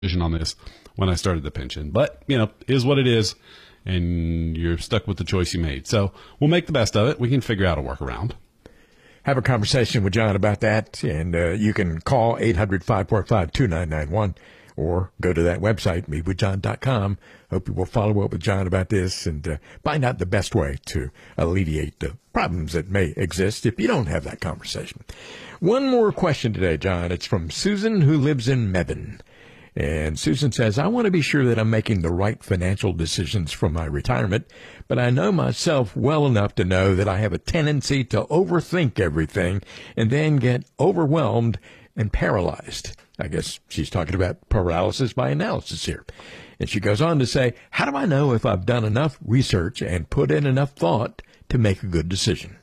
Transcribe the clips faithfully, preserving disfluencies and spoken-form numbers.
decision on this when I started the pension. But, you know, is what it is, and you're stuck with the choice you made. So we'll make the best of it. We can figure out a workaround. Have a conversation with John about that, and uh, you can call eight hundred, five four five, two nine nine one or go to that website, meet with john dot com. Hope you will follow up with John about this and uh, find out the best way to alleviate the problems that may exist if you don't have that conversation. One more question today, John. It's from Susan, who lives in Mebane. And Susan says, I want to be sure that I'm making the right financial decisions for my retirement, but I know myself well enough to know that I have a tendency to overthink everything and then get overwhelmed and paralyzed. I guess she's talking about paralysis by analysis here. And she goes on to say, how do I know if I've done enough research and put in enough thought to make a good decision?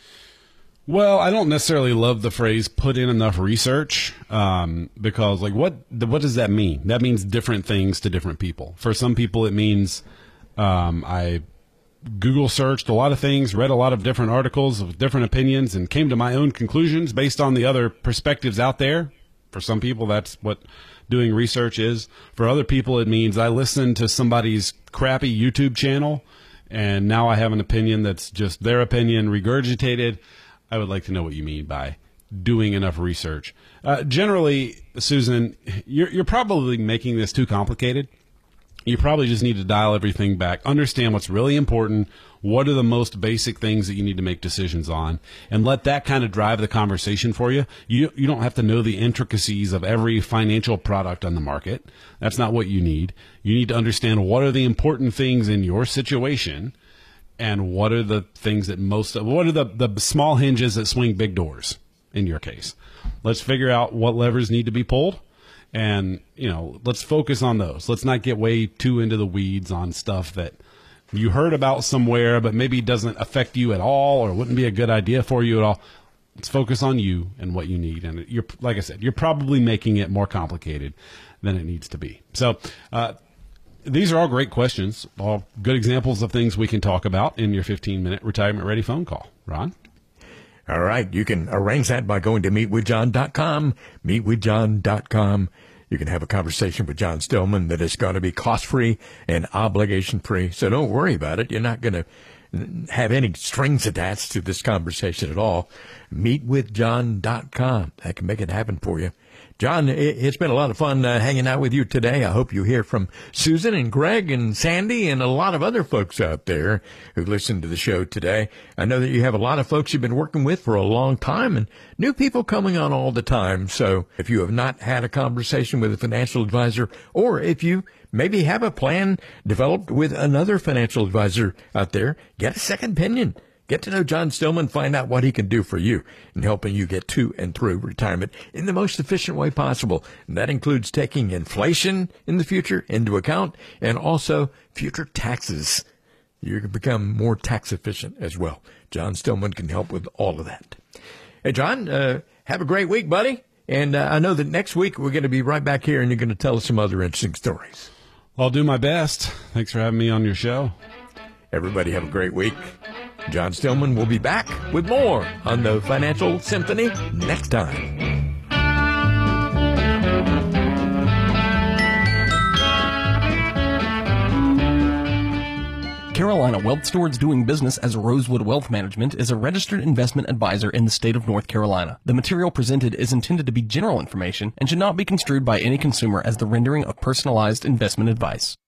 Well, I don't necessarily love the phrase "put in enough research" um, because, like, what what does that mean? That means different things to different people. For some people, it means um, I Google searched a lot of things, read a lot of different articles with different opinions, and came to my own conclusions based on the other perspectives out there. For some people, that's what doing research is. For other people, it means I listened to somebody's crappy YouTube channel, and now I have an opinion that's just their opinion regurgitated. I would like to know what you mean by doing enough research. Uh, generally, Susan, you're, you're probably making this too complicated. You probably just need to dial everything back, understand what's really important, what are the most basic things that you need to make decisions on, and let that kind of drive the conversation for you. You, you don't have to know the intricacies of every financial product on the market. That's not what you need. You need to understand what are the important things in your situation, and what are the things that most, what are the, the small hinges that swing big doors in your case? Let's figure out what levers need to be pulled, and, you know, let's focus on those. Let's not get way too into the weeds on stuff that you heard about somewhere, but maybe doesn't affect you at all or wouldn't be a good idea for you at all. Let's focus on you and what you need. And you're, like I said, you're probably making it more complicated than it needs to be. So, uh, these are all great questions, all good examples of things we can talk about in your fifteen-minute retirement-ready phone call. Ron? All right. You can arrange that by going to meet with john dot com, meet with john dot com. You can have a conversation with John Stillman that is going to be cost-free and obligation-free, so don't worry about it. You're not going to have any strings attached to this conversation at all. meet with john dot com. That can make it happen for you. John, it's been a lot of fun uh, hanging out with you today. I hope you hear from Susan and Greg and Sandy and a lot of other folks out there who listen to the show today. I know that you have a lot of folks you've been working with for a long time and new people coming on all the time. So if you have not had a conversation with a financial advisor, or if you maybe have a plan developed with another financial advisor out there, get a second opinion. Get to know John Stillman, find out what he can do for you in helping you get to and through retirement in the most efficient way possible. And that includes taking inflation in the future into account and also future taxes. You can become more tax efficient as well. John Stillman can help with all of that. Hey, John, uh, have a great week, buddy. And uh, I know that next week we're going to be right back here and you're going to tell us some other interesting stories. I'll do my best. Thanks for having me on your show. Everybody have a great week. John Stillman will be back with more on the Financial Symphony next time. Carolina Wealth Stewards doing business as Rosewood Wealth Management is a registered investment advisor in the state of North Carolina. The material presented is intended to be general information and should not be construed by any consumer as the rendering of personalized investment advice.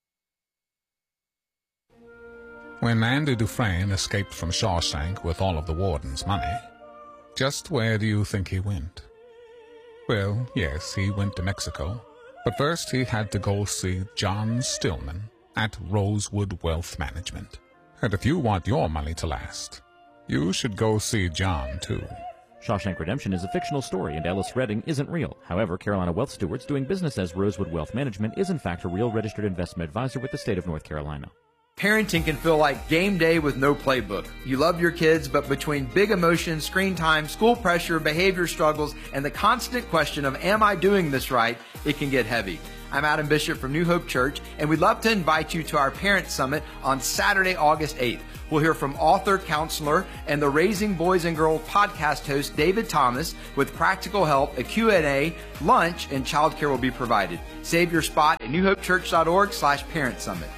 When Andy Dufresne escaped from Shawshank with all of the warden's money, just where do you think he went? Well, yes, he went to Mexico, but first he had to go see John Stillman at Rosewood Wealth Management. And if you want your money to last, you should go see John, too. Shawshank Redemption is a fictional story, and Ellis Redding isn't real. However, Carolina Wealth Stewards doing business as Rosewood Wealth Management is in fact a real registered investment advisor with the state of North Carolina. Parenting can feel like game day with no playbook. You love your kids, but between big emotions, screen time, school pressure, behavior struggles, and the constant question of, am I doing this right, it can get heavy. I'm Adam Bishop from New Hope Church, and we'd love to invite you to our Parent Summit on Saturday, August eighth. We'll hear from author, counselor, and the Raising Boys and Girls podcast host, David Thomas, with practical help, a Q and A, lunch, and childcare will be provided. Save your spot at newhopechurch.org slash parent summit.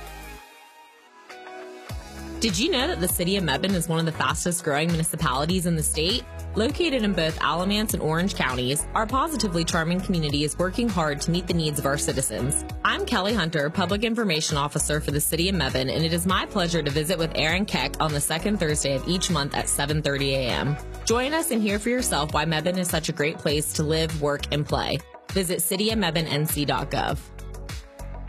Did you know that the city of Mebane is one of the fastest growing municipalities in the state? Located in both Alamance and Orange counties, our positively charming community is working hard to meet the needs of our citizens. I'm Kelly Hunter, Public Information Officer for the city of Mebane, and it is my pleasure to visit with Aaron Keck on the second Thursday of each month at seven thirty a.m. Join us and hear for yourself why Mebane is such a great place to live, work, and play. Visit city of mebane n c dot gov.